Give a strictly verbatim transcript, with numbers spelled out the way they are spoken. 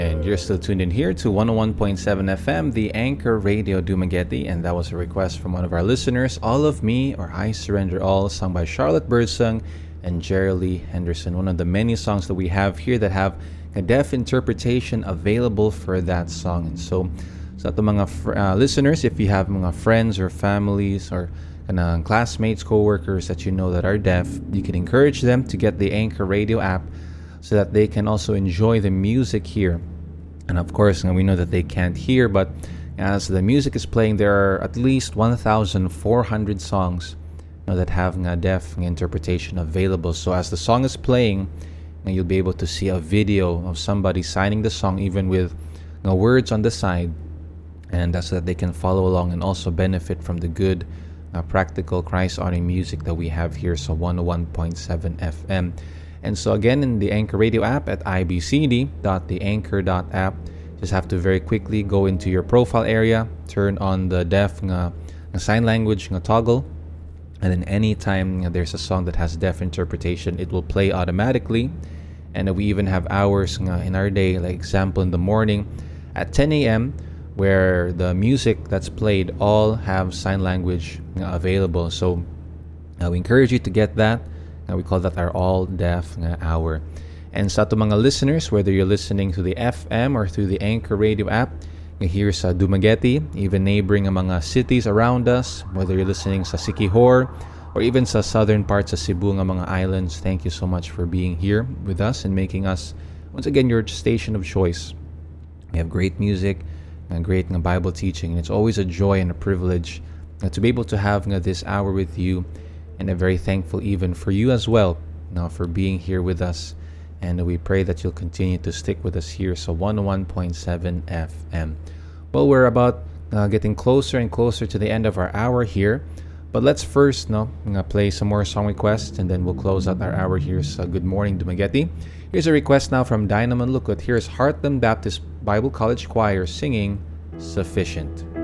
And you're still tuned in here to one oh one point seven F M, the Anchor Radio Dumaguete, and that was a request from one of our listeners, All of Me, or I Surrender All, sung by Charlotte Birdsong and Jerry Lee Henderson, one of the many songs that we have here that have a deaf interpretation available for that song. And so, sa ato mga fr- uh, listeners, if you have mga friends or families or kanang classmates, co-workers that you know that are deaf, you can encourage them to get the Anchor Radio app so that they can also enjoy the music here. And of course, we know that they can't hear, but as the music is playing, there are at least one thousand four hundred songs, you know, that have a deaf interpretation available. So as the song is playing, you'll be able to see a video of somebody signing the song, even with you know, words on the side, and that's so that they can follow along and also benefit from the good, uh, practical, Christ-honoring music that we have here. So one oh one point seven F M. And so again, in the Anchor Radio app at i b c d dot the anchor dot app, just have to very quickly go into your profile area, turn on the deaf nga, nga sign language nga toggle, and then anytime nga, there's a song that has deaf interpretation, it will play automatically. And we even have hours nga, in our day, like example in the morning at ten a.m., where the music that's played all have sign language nga, available. So uh, we encourage you to get that. Uh, we call that our all-deaf uh, hour. And sa ato mga listeners, whether you're listening to the F M or through the Anchor Radio app, here sa Dumaguete, even neighboring mga cities around us, whether you're listening sa Siquijor or even sa southern parts of Cebu ng mga islands, thank you so much for being here with us and making us, once again, your station of choice. We have great music and great uh, Bible teaching, and it's always a joy and a privilege uh, to be able to have uh, this hour with you. And I'm very thankful even for you as well, you know, for being here with us. And we pray that you'll continue to stick with us here. So one oh one point seven F M. Well, we're about uh, getting closer and closer to the end of our hour here. But let's first no, uh, play some more song requests, and then we'll close out our hour here. So good morning, Dumaguete. Here's a request now from Dynamon Lukut. Here's Heartland Baptist Bible College Choir singing Sufficient.